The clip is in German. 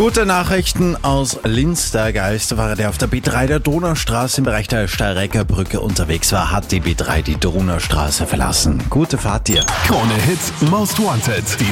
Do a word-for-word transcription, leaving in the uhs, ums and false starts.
Gute Nachrichten aus Linz. Der Geisterfahrer, der auf der B drei der Donaustraße im Bereich der Steirecker Brücke unterwegs war, hat die B drei die Donaustraße verlassen. Gute Fahrt dir. Krone Hits Most Wanted. Die